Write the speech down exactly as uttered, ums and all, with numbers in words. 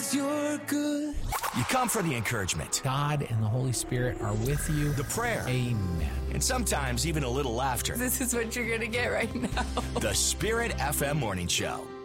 'cause you're good. You come for the encouragement, God and the Holy Spirit are with you. the prayer, Amen. and sometimes even a little laughter. This is what you're going to get right now. The Spirit F M Morning Show.